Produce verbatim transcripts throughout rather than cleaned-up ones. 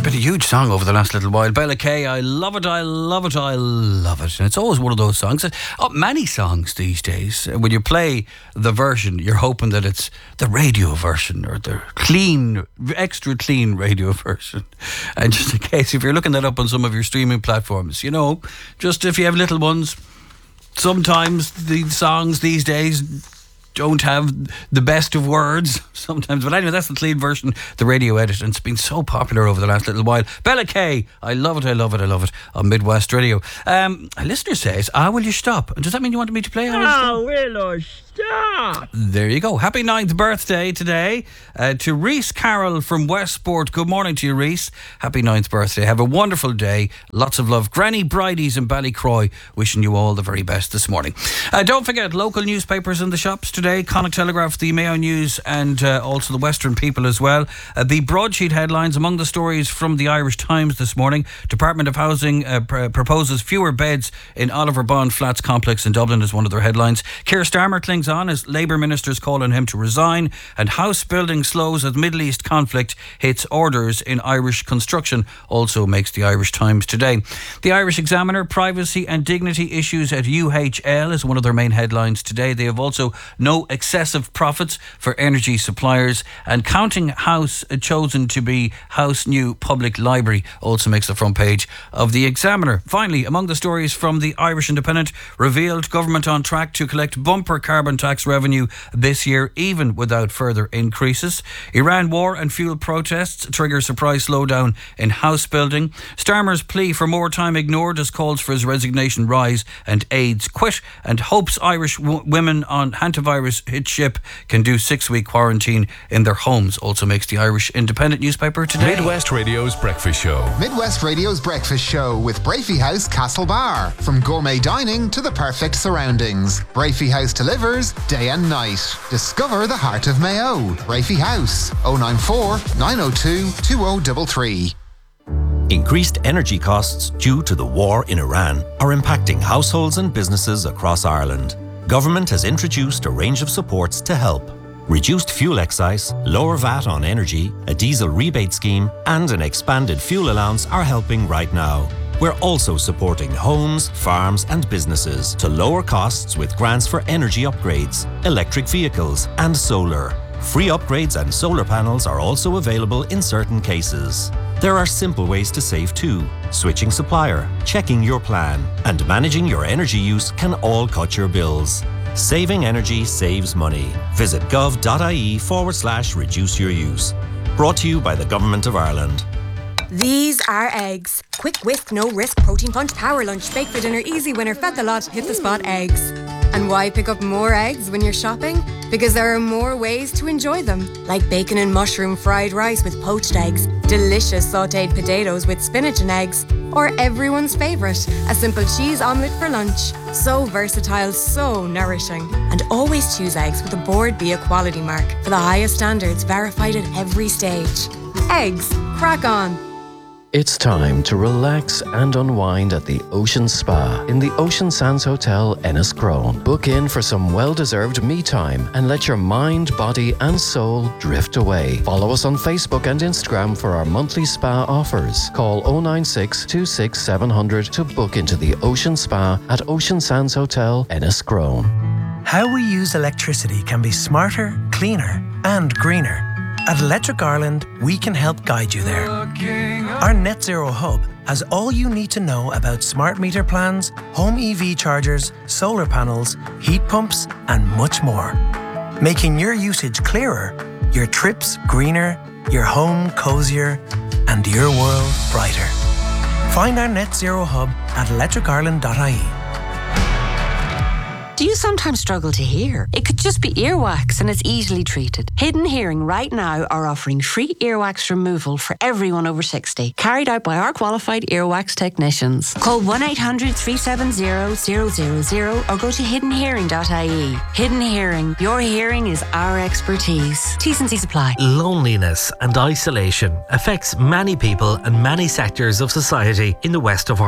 been a huge song over the last little while. Bella Kay, I love it, I love it, I love it. And it's always one of those songs. Oh, many songs these days, when you play the version, you're hoping that it's the radio version or the clean, extra clean radio version. And just in case, if you're looking that up on some of your streaming platforms, you know, just if you have little ones, sometimes the songs these days don't have the best of words sometimes. But anyway, that's the clean version, the radio edit, and it's been so popular over the last little while. Bella Kay, I love it, I love it, I love it, on Midwest Radio. Um, a listener says, ah, will you stop? Does that mean you wanted me to play? Ah, will you stop? There you go. Happy ninth birthday today uh, to Reese Carroll from Westport. Good morning to you, Reese. Happy ninth birthday. Have a wonderful day. Lots of love. Granny Bridie's in Ballycroy wishing you all the very best this morning. Uh, don't forget, local newspapers in the shops today. Connacht Telegraph, the Mayo News, and uh, also the Western People as well. Uh, the broadsheet headlines among the stories from the Irish Times this morning. Department of Housing uh, pr- proposes fewer beds in Oliver Bond Flats complex in Dublin is one of their headlines. Keir Starmer clings on as Labour ministers call on him to resign, and house building slows as Middle East conflict hits orders in Irish construction also makes the Irish Times today. The Irish Examiner, privacy and dignity issues at U H L is one of their main headlines today. They have also no excessive profits for energy suppliers, and Counting House chosen to be House new public library also makes the front page of the Examiner. Finally, among the stories from the Irish Independent, revealed government on track to collect bumper carbon tax revenue this year, even without further increases. Iran war and fuel protests trigger surprise slowdown in house building. Starmer's plea for more time ignored as calls for his resignation rise and aides quit, and hopes Irish w- women on hantavirus hit ship can do six-week quarantine in their homes also makes the Irish Independent newspaper today. Midwest Radio's Breakfast Show. Midwest Radio's Breakfast Show with Brafey House Castlebar. From gourmet dining to the perfect surroundings, Brafey House delivers day and night. Discover the heart of Mayo. Brafey House, oh nine four, nine oh two, two oh three three. Increased energy costs due to the war in Iran are impacting households and businesses across Ireland. Government has introduced a range of supports to help. Reduced fuel excise, lower V A T on energy, a diesel rebate scheme, and an expanded fuel allowance are helping right now. We're also supporting homes, farms and businesses to lower costs with grants for energy upgrades, electric vehicles and solar. Free upgrades and solar panels are also available in certain cases. There are simple ways to save too. Switching supplier, checking your plan, and managing your energy use can all cut your bills. Saving energy saves money. Visit gov.ie forward slash reduce your use. Brought to you by the Government of Ireland. These are eggs. Quick whisk, no risk, protein punch, power lunch, bake for dinner, easy winner, fed the lot, hit the spot eggs. And why pick up more eggs when you're shopping? Because there are more ways to enjoy them. Like bacon and mushroom fried rice with poached eggs, delicious sautéed potatoes with spinach and eggs, or everyone's favourite, a simple cheese omelette for lunch. So versatile, so nourishing. And always choose eggs with a Board B Equality mark for the highest standards verified at every stage. Eggs, crack on. It's time to relax and unwind at the Ocean Spa in the Ocean Sands Hotel, Enniscrone. Book in for some well-deserved me time and let your mind, body and soul drift away. Follow us on Facebook and Instagram for our monthly spa offers. Call oh nine six, two six seven hundred to book into the Ocean Spa at Ocean Sands Hotel, Enniscrone. How we use electricity can be smarter, cleaner and greener. At Electric Ireland, we can help guide you there. Our Net Zero Hub has all you need to know about smart meter plans, home E V chargers, solar panels, heat pumps, and much more. Making your usage clearer, your trips greener, your home cozier, and your world brighter. Find our Net Zero Hub at electric ireland dot I E. Do you sometimes struggle to hear? It could just be earwax and it's easily treated. Hidden Hearing right now are offering free earwax removal for everyone over sixty, carried out by our qualified earwax technicians. Call one eight hundred, three seven zero, zero zero zero or go to hidden hearing dot I E. Hidden Hearing, your hearing is our expertise. T's and C's apply. Loneliness and isolation affects many people and many sectors of society in the west of Ireland.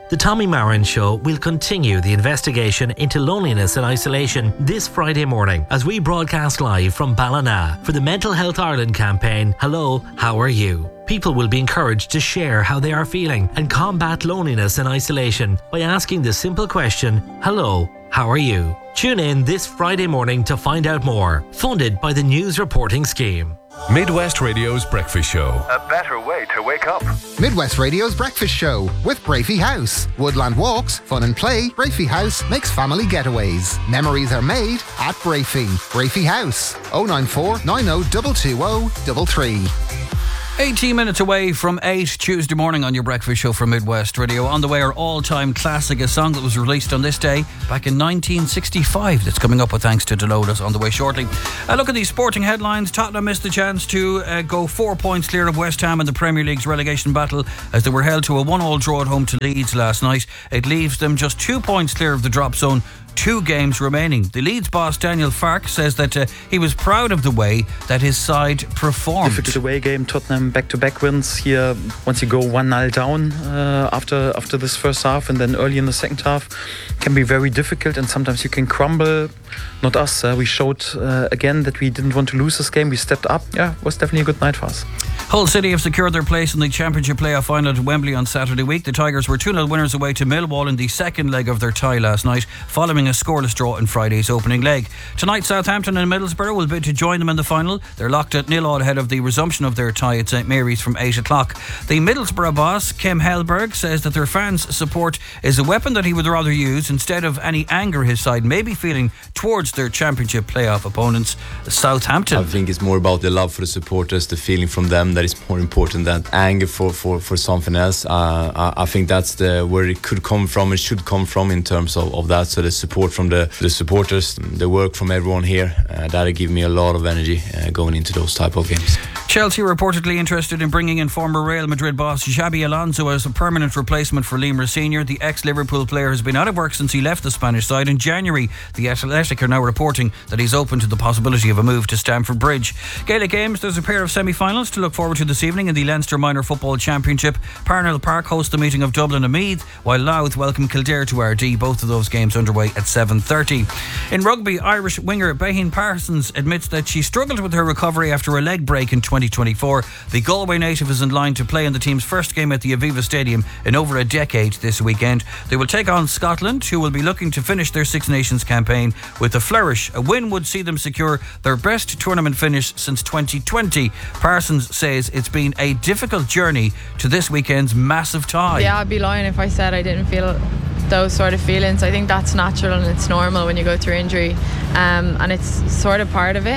The Tommy Marin Show will continue the investigation into loneliness and isolation this Friday morning as we broadcast live from Ballina for the Mental Health Ireland campaign, Hello, How Are You? People will be encouraged to share how they are feeling and combat loneliness and isolation by asking the simple question, Hello, how are you? Tune in this Friday morning to find out more. Funded by the News Reporting Scheme. Midwest Radio's Breakfast Show. A better way to wake up. Midwest Radio's Breakfast Show with Brafey House. Woodland walks, fun and play. Brafey House makes family getaways. Memories are made at Brafey. Brafey House. oh nine four nine oh two two oh three three. eighteen minutes away from eight Tuesday morning on your breakfast show from Midwest Radio. On the way, our all-time classic, a song that was released on this day back in nineteen sixty-five. That's coming up with thanks to Delola's on the way shortly. A look at these sporting headlines. Tottenham missed the chance to uh, go four points clear of West Ham in the Premier League's relegation battle as they were held to a one-all draw at home to Leeds last night. It leaves them just two points clear of the drop zone. Two games remaining. The Leeds boss Daniel Farke says that uh, he was proud of the way that his side performed. Difficult away game, Tottenham back-to-back wins here. Once you go one nil down uh, after after this first half and then early in the second half, can be very difficult and sometimes you can crumble. Not us. Uh, we showed uh, again that we didn't want to lose this game. We stepped up. Yeah, it was definitely a good night for us. Hull City have secured their place in the Championship playoff final at Wembley on Saturday week. The Tigers were two nil winners away to Millwall in the second leg of their tie last night, following a scoreless draw in Friday's opening leg. Tonight, Southampton and Middlesbrough will bid to join them in the final. They're locked at nil all ahead of the resumption of their tie at St Mary's from eight o'clock. The Middlesbrough boss, Kem Hellberg, says that their fans' support is a weapon that he would rather use instead of any anger his side may be feeling towards their Championship playoff opponents, Southampton. I think it's more about the love for the supporters, the feeling from them that is more important than anger for, for, for something else. Uh, I, I think that's the where it could come from, it should come from in terms of, of that. So the support from the, the supporters, the work from everyone here, uh, that'll give me a lot of energy uh, going into those type of games. Chelsea reportedly interested in bringing in former Real Madrid boss Xabi Alonso as a permanent replacement for Lemar Senior The ex-Liverpool player has been out of work since he left the Spanish side in January. The Athletic are now reporting that he's open to the possibility of a move to Stamford Bridge. Gaelic Games, there's a pair of semi-finals to look forward to this evening in the Leinster Minor Football Championship. Parnell Park hosts the meeting of Dublin and Meath, while Louth welcome Kildare to R D. Both of those games underway at seven thirty. In rugby, Irish winger Behin Parsons admits that she struggled with her recovery after a leg break in twenty twenty-four. The Galway native is in line to play in the team's first game at the Aviva Stadium in over a decade this weekend. They will take on Scotland, who will be looking to finish their Six Nations campaign with a flourish. A win would see them secure their best tournament finish since twenty twenty. Parsons says it's been a difficult journey to this weekend's massive tie. Yeah, I'd be lying if I said I didn't feel those sort of feelings. I think that's natural and it's normal when you go through injury, um, and it's sort of part of it.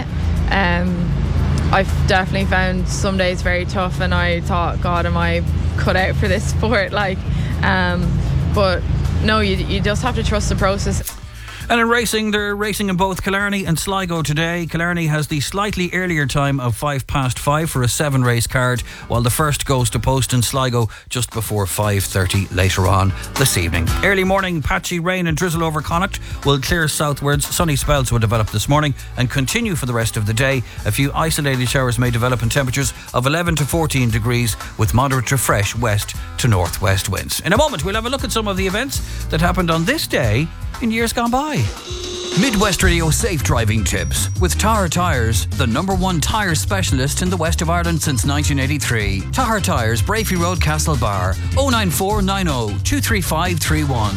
Um, I've definitely found some days very tough and I thought, God, am I cut out for this sport? Like, um, but no, you, you just have to trust the process. And in racing, they're racing in both Killarney and Sligo today. Killarney has the slightly earlier time of five past five for a seven race card, while the first goes to post in Sligo just before five thirty later on this evening. Early morning, patchy rain and drizzle over Connacht will clear southwards. Sunny spells will develop this morning and continue for the rest of the day. A few isolated showers may develop in temperatures of eleven to fourteen degrees with moderate to fresh west to northwest winds. In a moment, we'll have a look at some of the events that happened on this day in years gone by. Midwest Radio Safe Driving Tips with Tahar Tyres, the number one tyre specialist in the west of Ireland since nineteen eighty-three. Tahar Tyres, Brafey Road, Castlebar, oh nine four nine oh two three five three one.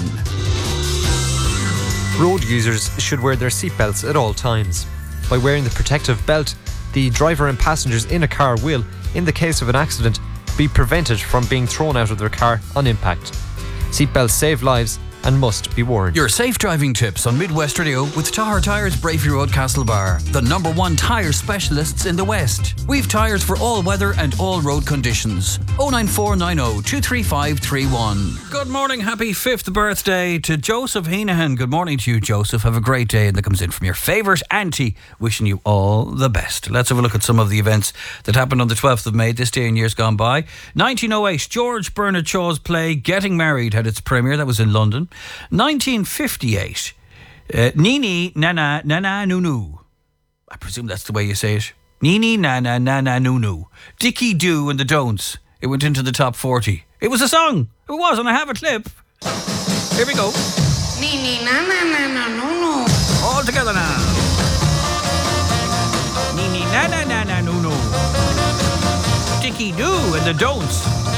Road users should wear their seatbelts at all times. By wearing the protective belt, the driver and passengers in a car will, in the case of an accident, be prevented from being thrown out of their car on impact. Seatbelts save lives and must be worn. Your safe driving tips on Midwest Radio with Tahar Tyres, Brafey Road, Castlebar, the number one tyre specialists in the West. We've tyres for all weather and all road conditions. oh nine four nine oh two three five three one. Good morning, happy fifth birthday to Joseph Heenahan. Good morning to you, Joseph. Have a great day, and that comes in from your favourite auntie, wishing you all the best. Let's have a look at some of the events that happened on the twelfth of May, this day in years gone by. nineteen oh eight, George Bernard Shaw's play Getting Married had its premiere. That was in London. nineteen fifty-eight, uh, Nini Nana Nana Nunu. I presume that's the way you say it. Nini Nana Nana Nunu. Dickie Do and the Don'ts. It went into the top forty. It was a song. It was, and I have a clip. Here we go. Nee, nee, na, na, na, na, no, no. All together now. Nee, nee, na, na, na, na, no, no. Sticky do and the don'ts.